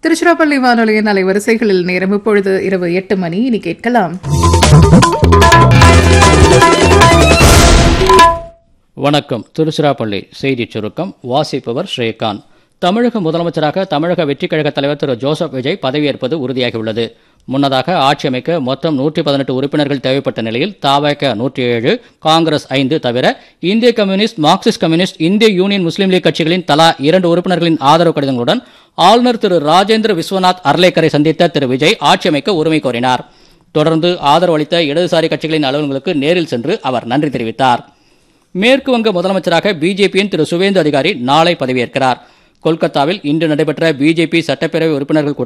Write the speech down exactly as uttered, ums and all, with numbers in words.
திருச்சிராப்பள்ளி வானொலியின் அலைவரிசைகளில் நேரம் இப்பொழுது இரவு எட்டு மணி. இனி கேட்கலாம் வணக்கம். திருச்சிராப்பள்ளி செய்திச் சுருக்கம் வாசிப்பவர் ஸ்ரீகாந்த். தமிழக முதலமைச்சராக தமிழக வெற்றிக் கழக தலைவர் திரு ஜோசப் விஜய் பதவியேற்பது உறுதியாகியுள்ளது. முன்னதாக ஆட்சி அமைக்க மொத்தம் நூற்றி பதினெட்டு உறுப்பினர்கள் தேவைப்பட்ட நிலையில் தவேக நூற்றி ஏழு, காங்கிரஸ் ஐந்து தவிர இந்திய கம்யூனிஸ்ட், மார்க்சிஸ்ட் கம்யூனிஸ்ட், இந்திய யூனியன் முஸ்லீம் லீக் கட்சிகளின் தலா இரண்டு உறுப்பினர்களின் ஆதரவு கடிதங்களுடன் ஆளுநர் திரு ராஜேந்திர விஸ்வநாத் அர்லேக்கரை சந்தித்த திரு விஜய் ஆட்சி அமைக்க உரிமை கோரினார். தொடர்ந்து ஆதரவு அளித்த இடதுசாரி கட்சிகளின் அலுவலர்களுக்கு நேரில் சென்று அவர் நன்றி தெரிவித்தார். மேற்கு வங்க முதலமைச்சராக பிஜேபியின் திரு சுவேந்து அதிகாரி நாளை பதவியேற்கிறார். கொல்கத்தாவில் இன்று நடைபெற்ற பிஜேபி சட்டப்பேரவை உறுப்பினர்கள்